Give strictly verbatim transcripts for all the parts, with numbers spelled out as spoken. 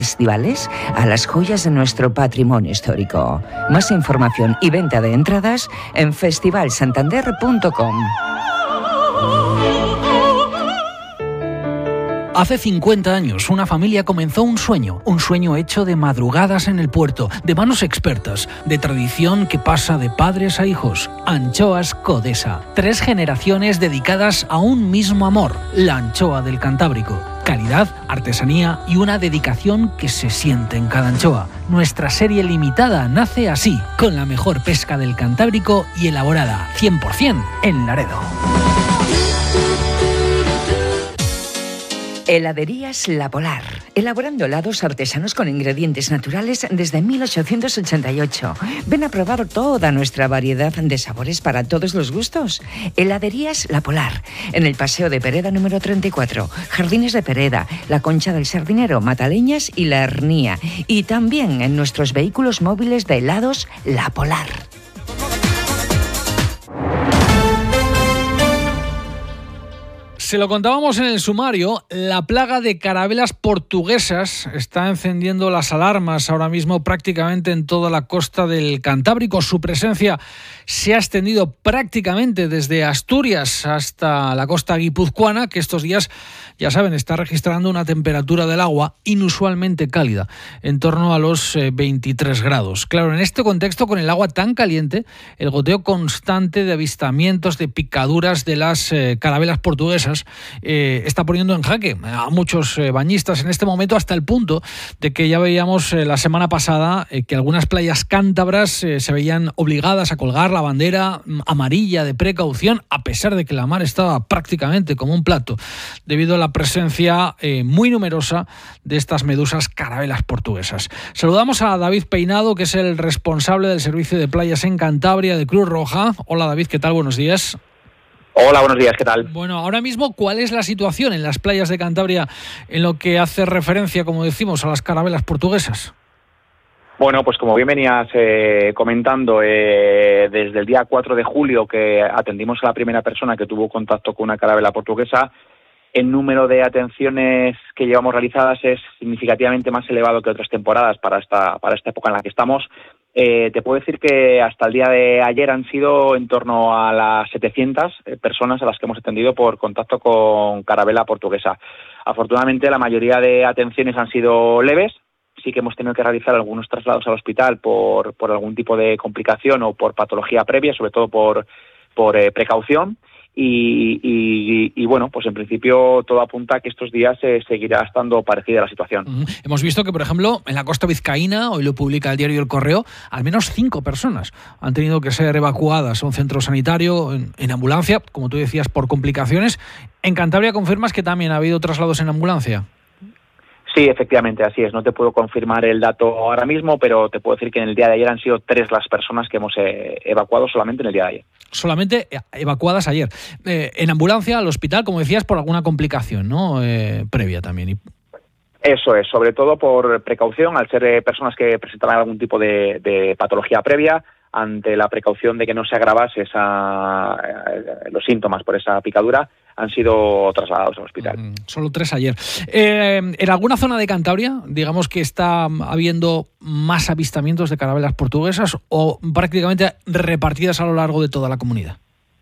festivales a las joyas de nuestro patrimonio histórico. Más información y venta de entradas en festival santander punto com. Hace cincuenta años, una familia comenzó un sueño, un sueño hecho de madrugadas en el puerto, de manos expertas, de tradición que pasa de padres a hijos. Anchoas Codesa. Tres generaciones dedicadas a un mismo amor, la anchoa del Cantábrico. Calidad, artesanía y una dedicación que se siente en cada anchoa. Nuestra serie limitada nace así, con la mejor pesca del Cantábrico y elaborada cien por ciento en Laredo. Heladerías La Polar, elaborando helados artesanos con ingredientes naturales desde mil ochocientos ochenta y ocho. Ven a probar toda nuestra variedad de sabores para todos los gustos. Heladerías La Polar, en el Paseo de Pereda número treinta y cuatro, Jardines de Pereda, La Concha del Sardinero, Mataleñas y La Hernía. Y también en nuestros vehículos móviles de helados La Polar. Se lo contábamos en el sumario, la plaga de carabelas portuguesas está encendiendo las alarmas ahora mismo prácticamente en toda la costa del Cantábrico. Su presencia se ha extendido prácticamente desde Asturias hasta la costa guipuzcoana, que estos días, ya saben, está registrando una temperatura del agua inusualmente cálida, en torno a los veintitrés grados. Claro, en este contexto, con el agua tan caliente, el goteo constante de avistamientos, de picaduras de las eh, carabelas portuguesas Eh, está poniendo en jaque a muchos eh, bañistas en este momento, hasta el punto de que ya veíamos eh, la semana pasada eh, que algunas playas cántabras eh, se veían obligadas a colgar la bandera amarilla de precaución, a pesar de que la mar estaba prácticamente como un plato, debido a la presencia eh, muy numerosa de estas medusas carabelas portuguesas. Saludamos a David Peinado, que es el responsable del servicio de playas en Cantabria de Cruz Roja. Hola David, ¿qué tal? Buenos días. Hola, buenos días, ¿qué tal? Bueno, ahora mismo, ¿cuál es la situación en las playas de Cantabria en lo que hace referencia, como decimos, a las carabelas portuguesas? Bueno, pues como bien venías eh, comentando, eh, desde el día cuatro de julio que atendimos a la primera persona que tuvo contacto con una carabela portuguesa, el número de atenciones que llevamos realizadas es significativamente más elevado que otras temporadas para esta, para esta época en la que estamos. Eh, te puedo decir que hasta el día de ayer han sido en torno a las setecientas personas a las que hemos atendido por contacto con carabela portuguesa. Afortunadamente la mayoría de atenciones han sido leves. Sí que hemos tenido que realizar algunos traslados al hospital por, por algún tipo de complicación o por patología previa, sobre todo por, por eh, precaución. Y, y, y bueno, pues en principio todo apunta a que estos días eh, seguirá estando parecida la situación. Uh-huh. Hemos visto que, por ejemplo, en la costa vizcaína, hoy lo publica el diario El Correo, al menos cinco personas han tenido que ser evacuadas a un centro sanitario en, en ambulancia, como tú decías, por complicaciones. En Cantabria, ¿confirmas que también ha habido traslados en ambulancia? Sí, efectivamente, así es. No te puedo confirmar el dato ahora mismo, pero te puedo decir que en el día de ayer han sido tres las personas que hemos eh, evacuado solamente en el día de ayer. Solamente evacuadas ayer. Eh, en ambulancia al hospital, como decías, por alguna complicación, ¿no? Eh, previa también. Eso es, sobre todo por precaución, al ser eh, personas que presentaban algún tipo de, de patología previa, ante la precaución de que no se agravase esa, eh, los síntomas por esa picadura, han sido trasladados al hospital. Mm, solo tres ayer. Eh, ¿En alguna zona de Cantabria, digamos que está habiendo más avistamientos de carabelas portuguesas o prácticamente repartidas a lo largo de toda la comunidad?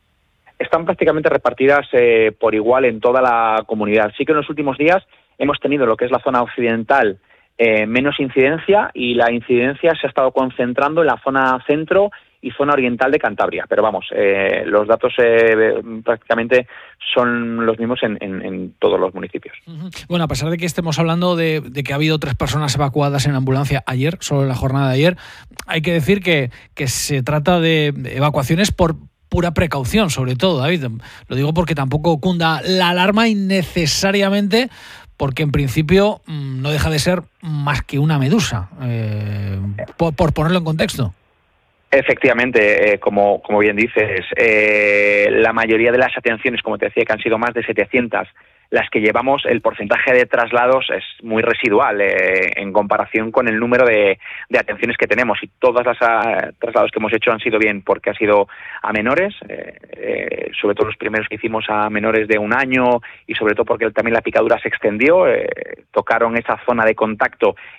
Están prácticamente repartidas eh, por igual en toda la comunidad. Sí que en los últimos días hemos tenido lo que es la zona occidental eh, menos incidencia, y la incidencia se ha estado concentrando en la zona centro y zona oriental de Cantabria. Pero vamos, eh, los datos eh, prácticamente son los mismos en, en, en todos los municipios. Uh-huh. Bueno, a pesar de que estemos hablando de, de que ha habido tres personas evacuadas en ambulancia ayer, solo en la jornada de ayer, hay que decir que, que se trata de evacuaciones por pura precaución, sobre todo, David. Lo digo porque tampoco cunda la alarma innecesariamente, porque en principio mmm, no deja de ser más que una medusa, eh, por, por ponerlo en contexto. Efectivamente, eh, como, como bien dices, eh, la mayoría de las atenciones, como te decía, que han sido más de setecientas, las que llevamos, el porcentaje de traslados es muy residual eh, en comparación con el número de, de atenciones que tenemos, y todas las uh, traslados que hemos hecho han sido bien porque ha sido a menores, eh, eh, sobre todo los primeros que hicimos a menores de un año, y sobre todo porque también la picadura se extendió, eh, tocaron esa zona de contacto